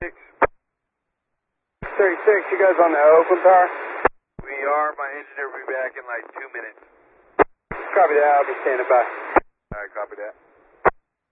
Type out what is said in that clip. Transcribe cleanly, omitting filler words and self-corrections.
36, you guys on the open power? We are. My engineer will be back in like 2 minutes. Copy that, I'll be standing by. Alright, copy that.